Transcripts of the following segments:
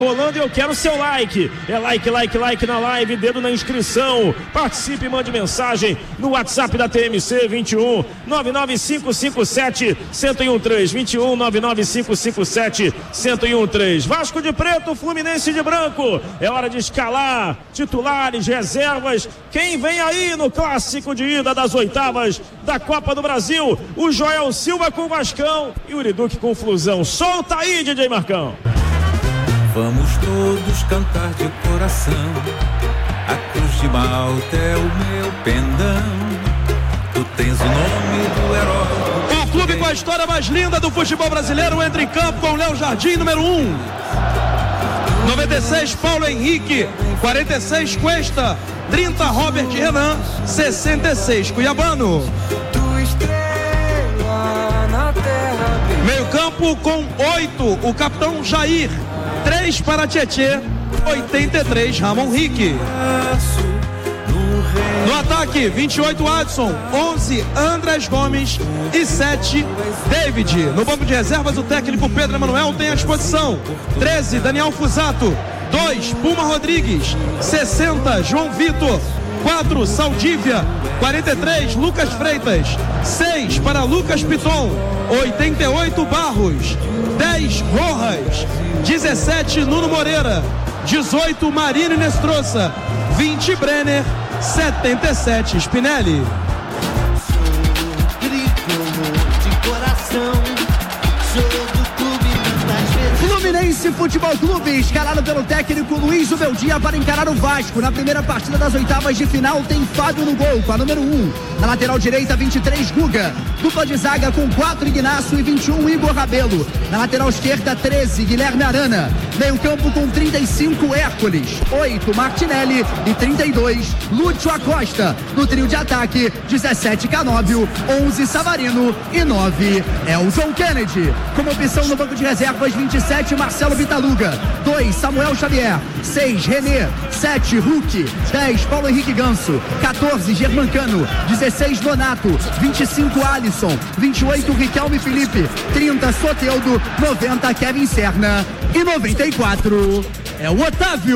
Rolando, eu quero seu like. É like na live, dedo na inscrição. Participe e mande mensagem no WhatsApp da TMC 21 99557 1013. 21 99557 1013. Vasco de preto, Fluminense de branco. É hora de escalar titulares, reservas. Quem vem aí no clássico de ida das oitavas da Copa do Brasil? O Joel Silva com o Vascão e o Uriduque com o Flusão. Solta aí, DJ Marcão. Vamos todos cantar de coração. A cruz de Malta é o meu pendão. Tu tens o nome do herói. O clube com a história mais linda do futebol brasileiro entra em campo com o Léo Jardim, número 1. 96, Paulo Henrique. 46, Cuesta. 30, Robert Renan. 66, Cuiabano. Meio campo com 8, o capitão Jair. 3 para Tietê, 83, Ramon Rick. No ataque, 28, Adson, 11, Andrés Gomes e 7, David. No banco de reservas, o técnico Pedro Emanuel tem à disposição 13, Daniel Fusato, 2, Puma Rodrigues, 60, João Vitor, 4, Saldívia, 43, Lucas Freitas, 6 para Lucas Piton, 88, Barros, 10, Rojas, 17, Nuno Moreira, 18, Marino Nestroça, 20, Brenner, 77, Spinelli. De coração, sou do clube muitas vezes. Fluminense Futebol Clube, escalado pelo técnico Luiz Ubeldia para encarar o Vasco. Na primeira partida das oitavas de final tem Fábio no gol, com a número 1. Na lateral direita, 23, Guga. Dupla de zaga com 4, Ignacio e 21, Igor Rabelo. Na lateral esquerda, 13, Guilherme Arana. Meio campo com 35, Hércules. 8, Martinelli e 32, Lúcio Acosta. No trio de ataque, 17, Canóbio, 11, Savarino e 9, Elton Kennedy. Como opção no banco de reservas, 27, Marcelo Vitaluga. 2, Samuel Xavier. 6, René. 7, Hulk. 10, Paulo Henrique Ganso. 14, Germancano. 16, Donato. 25, Alisson. 28, Riquelme Felipe. 30, Soteldo. 90, Kevin Serna. E 94 é o Otávio.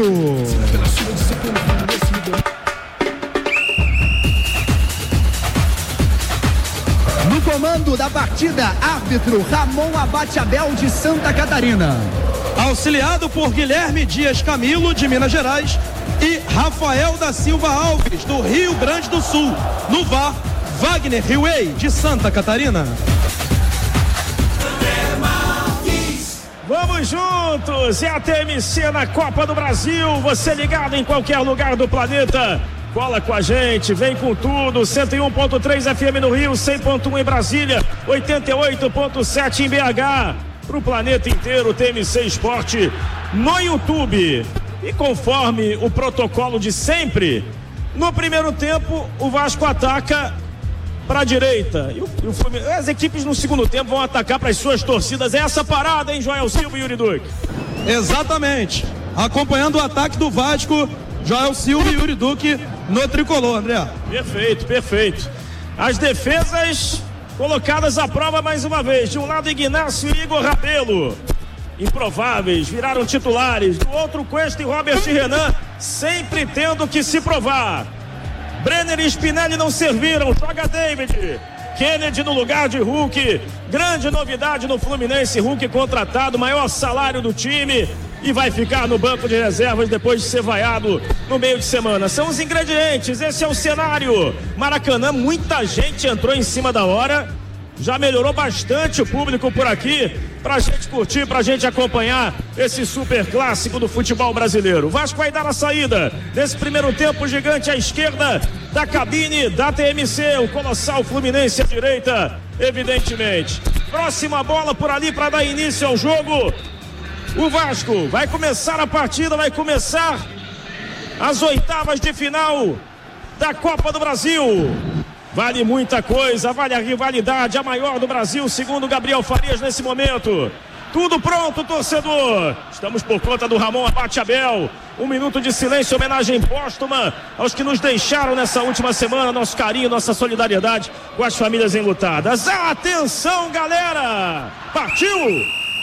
No comando da partida, árbitro Ramon Abate Abel, de Santa Catarina. Auxiliado por Guilherme Dias Camilo, de Minas Gerais, e Rafael da Silva Alves, do Rio Grande do Sul. No VAR, Wagner Riway, de Santa Catarina. Vamos juntos, é a TMC na Copa do Brasil. Você ligado em qualquer lugar do planeta, cola com a gente, vem com tudo. 101.3 FM no Rio, 100.1 em Brasília, 88.7 em BH. Pro planeta inteiro, TMC Esporte no YouTube. E conforme o protocolo de sempre, no primeiro tempo o Vasco ataca para a direita e as equipes no segundo tempo vão atacar para as suas torcidas. É essa parada, hein, Joel Silva e Yuri Duque? Exatamente, acompanhando o ataque do Vasco, Joel Silva e Yuri Duque no tricolor, André. Perfeito. As defesas colocadas à prova mais uma vez. De um lado, Ignacio e Igor Rabelo, improváveis, viraram titulares. Do outro, Cuesta e Robert Renan, sempre tendo que se provar. Brenner e Spinelli não serviram, joga David. Kennedy no lugar de Hulk. Grande novidade no Fluminense, Hulk contratado, maior salário do time, e vai ficar no banco de reservas depois de ser vaiado no meio de semana. São os ingredientes, esse é o cenário. Maracanã, muita gente entrou em cima da hora. Já melhorou bastante o público por aqui, pra gente curtir, pra gente acompanhar esse super clássico do futebol brasileiro. O Vasco vai dar a saída nesse primeiro tempo, gigante à esquerda da cabine da TMC, o colossal Fluminense à direita, evidentemente. Próxima bola por ali para dar início ao jogo. O Vasco vai começar a partida, vai começar as oitavas de final da Copa do Brasil. Vale muita coisa, vale a rivalidade, a maior do Brasil, segundo Gabriel Farias nesse momento. Tudo pronto, torcedor. Estamos por conta do Ramon Abate Abel. Um minuto de silêncio, homenagem póstuma aos que nos deixaram nessa última semana. Nosso carinho, nossa solidariedade com as famílias enlutadas. Atenção, galera! Partiu!